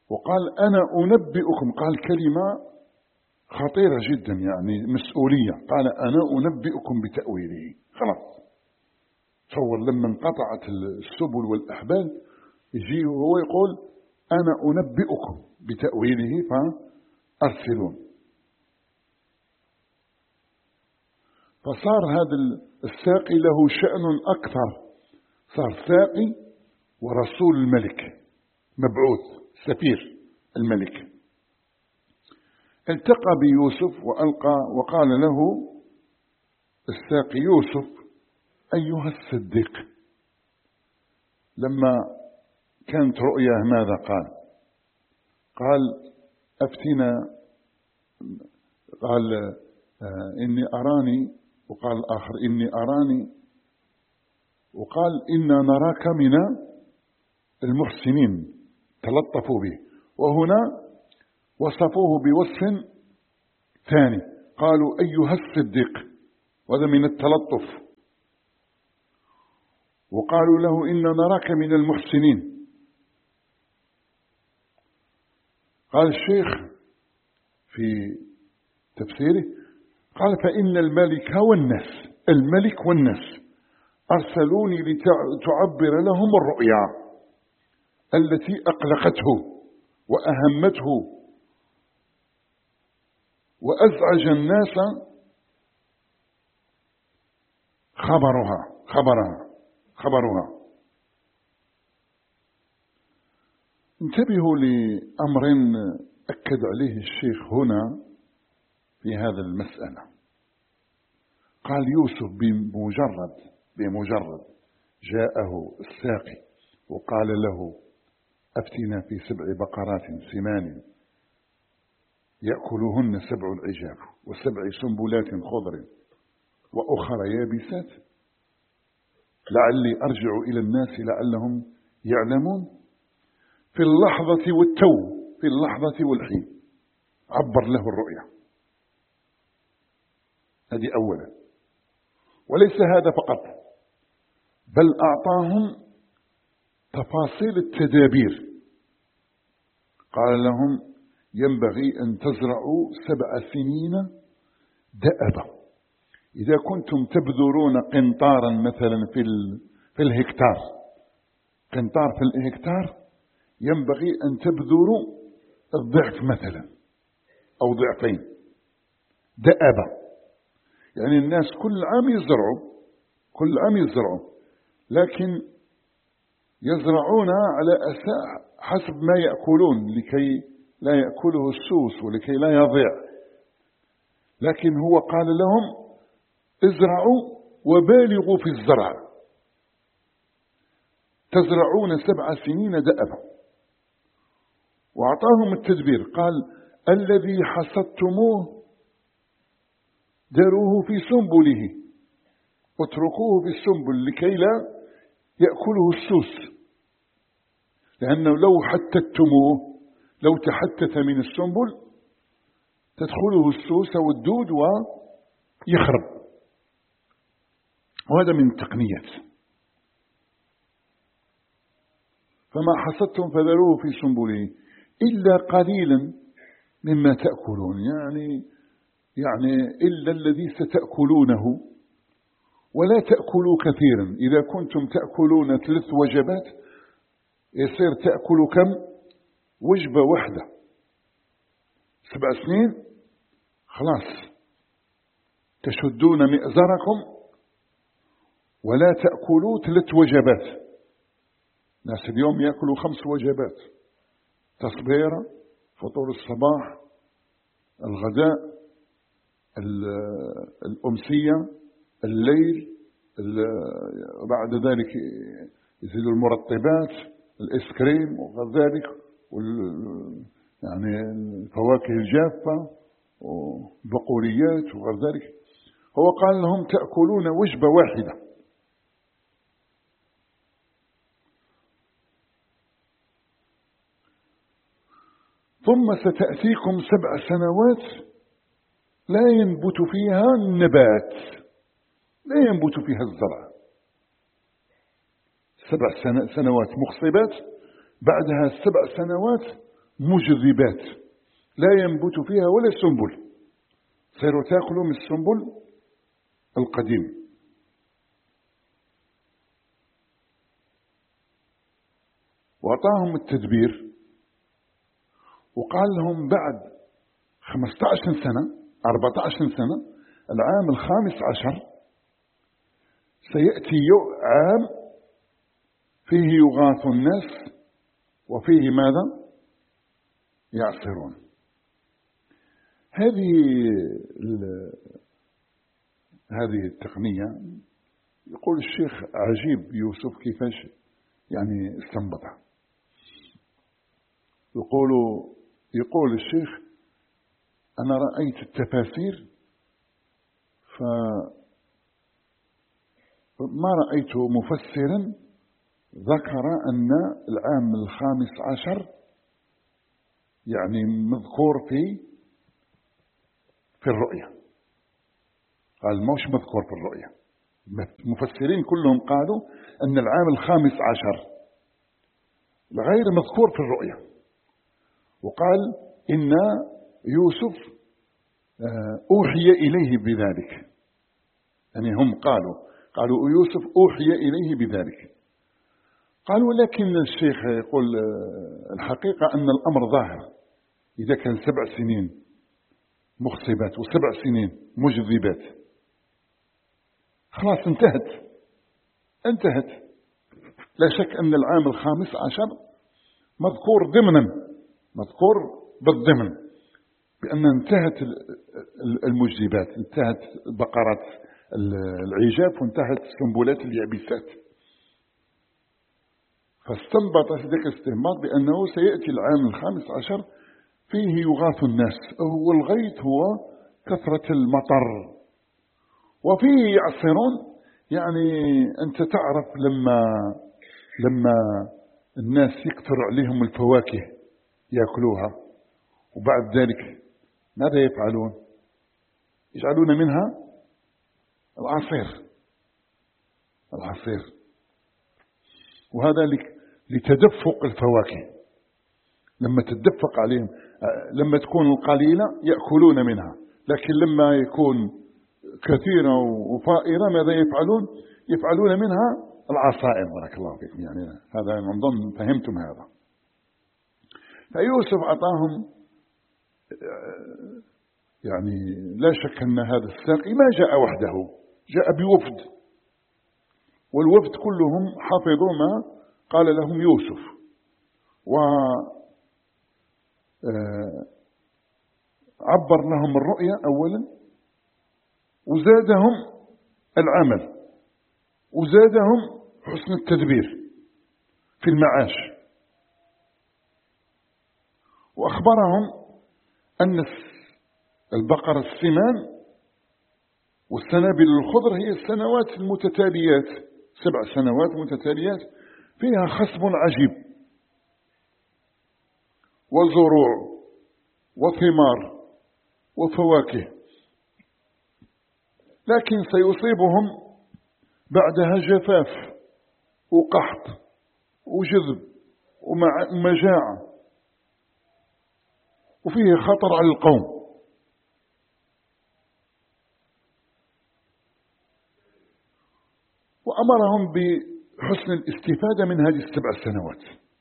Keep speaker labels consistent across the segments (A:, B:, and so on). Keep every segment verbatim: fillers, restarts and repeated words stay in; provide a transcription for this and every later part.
A: وقال أنا أنبئكم، قال كلمة خطيرة جدا يعني مسؤولية، قال أنا أنبئكم بتأويله. خلاص تصور لما انقطعت السبل والأحبال يجي وهو يقول أنا أنبئكم بتأويله فأرسلون. فصار هذا الساقي له شأن أكثر، صار ساقي ورسول الملك، مبعوث سفير الملك. التقى بيوسف وألقى وقال له الساقي يوسف أيها الصديق. لما كانت رؤياه ماذا قال؟ قال أفتنا، قال آه إني أراني، وقال الآخر إني أراني، وقال إنا نراك من المحسنين، تلطفوا به. وهنا وصفوه بوصف ثاني، قالوا أيها الصديق، وهذا من التلطف. وقالوا له إنا نراك من المحسنين. قال الشيخ في تفسيره قال فإن الملك والناس، الملك والناس أرسلوني لتعبر لهم الرؤيا التي أقلقته وأهمته وأزعج الناس خبرها خبرها خبرها. انتبهوا لأمر أكد عليه الشيخ هنا في هذا المسألة. قال يوسف بمجرد بمجرد جاءه الساقي وقال له أفتنا في سبع بقرات سمان يأكلهن سبع العجاف وسبع سنبلات خضر وأخرى يابسات لعلي أرجع إلى الناس لعلهم يعلمون. في اللحظة والتو، في اللحظة والحين عبر له الرؤيا. هذه أولا. وليس هذا فقط، بل أعطاهم تفاصيل التدابير. قال لهم ينبغي أن تزرعوا سبع سنين دأبا. إذا كنتم تبذرون قنطارا مثلا في في الهكتار، قنطار في الهكتار، ينبغي أن تبذروا الضعف مثلا أو ضعفين دأبا. يعني الناس كل عام يزرعوا، كل عام يزرعوا، لكن يزرعون على أساس حسب ما يأكلون لكي لا يأكله السوس ولكي لا يضيع. لكن هو قال لهم ازرعوا وبالغوا في الزرع، تزرعون سبع سنين دأبا. وأعطاهم التدبير، قال الذي حصدتموه داروه في سنبله واتركوه في السنبل لكي لا يأكله السوس، لأنه لو حتتموه، لو تحتت من السنبل تدخله السوس والدود ويخرب. وهذا من التقنيات. فما حصدتم فذروه في سنبله إلا قليلا مما تأكلون، يعني يعني إلا الذي ستأكلونه، ولا تأكلوا كثيرا. إذا كنتم تأكلون ثلاث وجبات يصير تأكلوا كم؟ وجبة واحدة. سبع سنين خلاص تشدون مئزركم ولا تأكلوا ثلاث وجبات. ناس اليوم يأكلوا خمس وجبات: تصبيرة، فطور الصباح، الغداء، الأمسية، الليل، وبعد ذلك يزيدوا المرطبات، الإسكريم وغير ذلك، يعني الفواكه الجافة والبقوليات وغير ذلك. هو قال لهم تأكلون وجبة واحدة. ثم ستأتيكم سبع سنوات لا ينبت فيها النبات، لا ينبت فيها الزرع. سبع سنوات مخصبات، بعدها سبع سنوات مجذبات لا ينبت فيها ولا سنبل، سيروا تاكلوا من السنبل القديم. وأعطاهم التدبير وقال لهم بعد خمسة عشر سنة أربعة عشر سنة العام الخامس عشر سيأتي عام فيه يغاث الناس وفيه ماذا؟ يعصرون. هذه هذه التقنية يقول الشيخ عجيب يوسف كيفاش يعني استنبطها. يقول يقول الشيخ أنا رأيت التفاسير فما رأيت مفسرا ذكر أن العام الخامس عشر يعني مذكور في في الرؤيا. قال موش مذكور في الرؤيا. المفسرين كلهم قالوا أن العام الخامس عشر غير مذكور في الرؤيا. وقال إن يوسف أوحي إليه بذلك، يعني هم قالوا قالوا يوسف أوحي إليه بذلك. قالوا لكن الشيخ يقول الحقيقة أن الأمر ظاهر، إذا كان سبع سنين مخصبات وسبع سنين مجذبات خلاص انتهت انتهت لا شك أن العام الخامس عشر مذكور ضمنا، مذكور بالضمن بأن انتهت المجذبات، انتهت بقرات العجاف وانتهت سنبلات اليابسات. فاستنبط ذلك الاستنباط بأنه سيأتي العام الخامس عشر فيه يغاث الناس. هو الغيث هو كثرة المطر، وفيه يعصرون. يعني أنت تعرف لما لما الناس يكثر عليهم الفواكه يأكلوها وبعد ذلك ماذا يفعلون؟ يجعلون منها العصير العصير وهذا لتدفق الفواكه. لما تدفق عليهم لما تكون قليلة يأكلون منها، لكن لما يكون كثيرة وفائرة ماذا يفعلون؟ يفعلون منها العصائر. بارك الله فيكم. يعني هذا من ضمن فهمتم هذا. فيوسف أعطاهم يعني لا شك أن هذا الساقي ما جاء وحده، جاء بوفد، والوفد كلهم حفظوا ما قال لهم يوسف وعبر لهم الرؤيا أولا وزادهم العمل وزادهم حسن التدبير في المعاش، وأخبرهم أن البقر السمان والسنابل الخضر هي السنوات المتتاليات، سبع سنوات متتاليات فيها خصب عجيب وزروع وثمار وفواكه، لكن سيصيبهم بعدها جفاف وقحط وجذب ومجاعة وفيه خطر على القوم. وأمرهم بحسن الاستفادة من هذه السبع سنوات،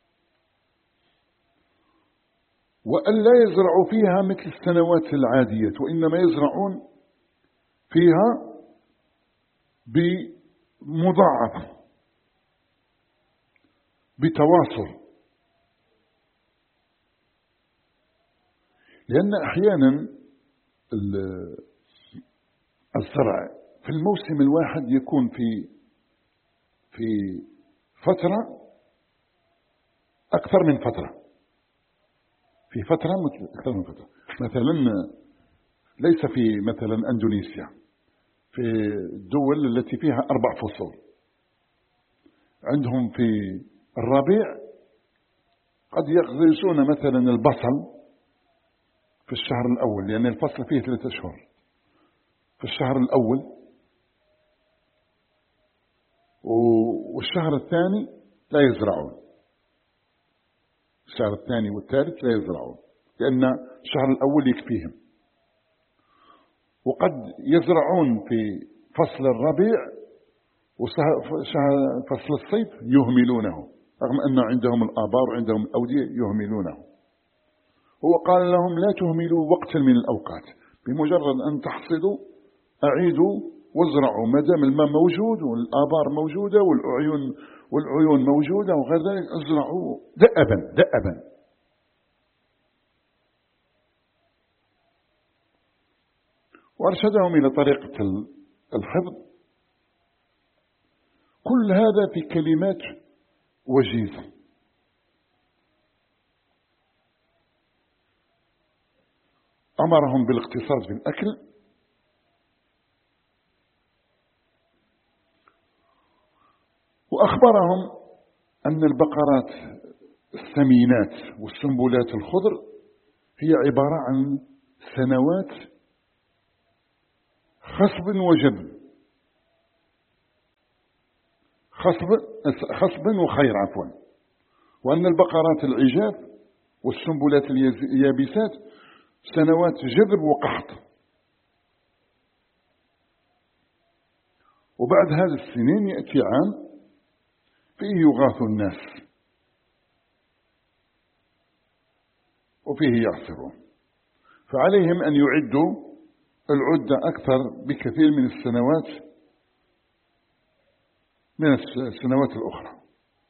A: وأن لا يزرعوا فيها مثل السنوات العادية، وإنما يزرعون فيها بمضاعفة بتواصل، لأن أحيانا الزرع في الموسم الواحد يكون في في فترة أكثر من فترة، في فترة أكثر من فترة. مثلا ليس في مثلا أندونيسيا، في الدول التي فيها أربع فصول عندهم في الربيع قد يغرسون مثلا البصل في الشهر الأول، لأن الفصل فيه ثلاثة أشهر. في الشهر الأول والشهر الثاني لا يزرعون، الشهر الثاني والثالث لا يزرعون، لأن الشهر الأول يكفيهم. وقد يزرعون في فصل الربيع وفصل الصيف يهملونه، رغم أن عندهم الآبار وعندهم الأودية يهملونه. هو قال لهم لا تهملوا وقتا من الأوقات، بمجرد أن تحصدوا أعيدوا وازرعوا، ما دام الماء موجود والآبار موجودة والعيون والعيون موجودة وغير ذلك، ازرعوا دأبا دأبا. وأرشدهم إلى طريقة الحفظ. كل هذا في كلمات وجيزة. أمرهم بالاقتصاد في الأكل، وأخبرهم أن البقرات السمينات والسنبلات الخضر هي عبارة عن سنوات خصب وجبن، خصب, خصب وخير عفوا، وأن البقرات العجاف والسنبلات اليابسات سنوات جذب وقحط. وبعد هذه السنين يأتي عام فيه يغاث الناس وفيه يعصرون، فعليهم أن يعدوا العدة أكثر بكثير من السنوات من السنوات الأخرى.